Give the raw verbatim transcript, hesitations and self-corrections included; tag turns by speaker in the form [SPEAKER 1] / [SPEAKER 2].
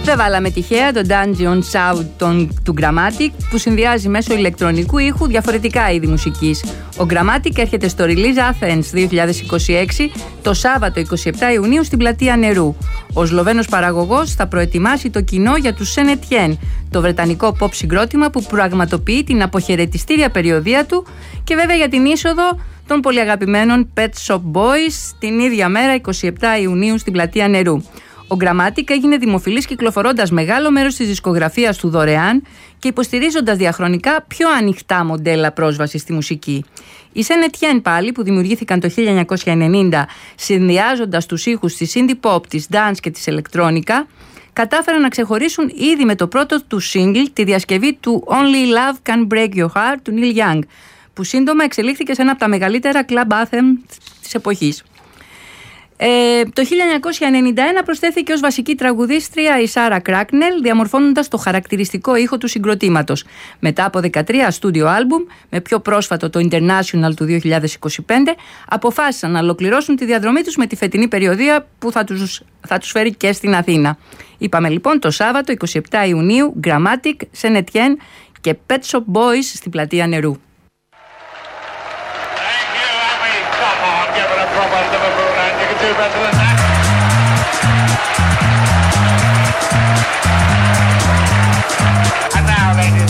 [SPEAKER 1] Δεν βάλαμε τυχαία το Dungeon Sound τον, του Grammatic, που συνδυάζει μέσω ηλεκτρονικού ήχου διαφορετικά είδη μουσικής. Ο Grammatic έρχεται στο Release Athens δύο χιλιάδες είκοσι έξι το Σάββατο εικοστή εβδόμη Ιουνίου στην Πλατεία Νερού. Ο Σλοβαίνος παραγωγός θα προετοιμάσει το κοινό για τους Saint Etienne, το βρετανικό pop συγκρότημα που πραγματοποιεί την αποχαιρετιστήρια περιοδεία του, και βέβαια για την είσοδο των πολύ αγαπημένων Pet Shop Boys την ίδια μέρα εικοστή εβδόμη Ιουνίου στην Πλατεία Νερού. Ο Grammatic έγινε δημοφιλής κυκλοφορώντας μεγάλο μέρος της δισκογραφίας του δωρεάν και υποστηρίζοντας διαχρονικά πιο ανοιχτά μοντέλα πρόσβασης στη μουσική. Οι Saint Etienne πάλι, που δημιουργήθηκαν το χίλια εννιακόσια ενενήντα συνδυάζοντας τους ήχους της indie pop, της dance και της electronica, κατάφεραν να ξεχωρίσουν ήδη με το πρώτο του single, τη διασκευή του Only Love Can Break Your Heart του Neil Young, που σύντομα εξελίχθηκε σε ένα από τα μεγαλύτερα club anthem της εποχής. Ε, το χίλια εννιακόσια ενενήντα ένα προσθέθηκε ως βασική τραγουδίστρια η Σάρα Κράκνελ, διαμορφώνοντας το χαρακτηριστικό ήχο του συγκροτήματος. Μετά από δεκατρία στούντιο άλμπουμ, με πιο πρόσφατο το International του δύο χιλιάδες είκοσι πέντε, αποφάσισαν να ολοκληρώσουν τη διαδρομή τους με τη φετινή περιοδεία που θα τους, θα τους φέρει και στην Αθήνα. Είπαμε λοιπόν το Σάββατο εικοστή εβδόμη Ιουνίου, Grammatic, Saint Etienne και Pet Shop Boys στην Πλατεία Νερού.
[SPEAKER 2] Do better than that.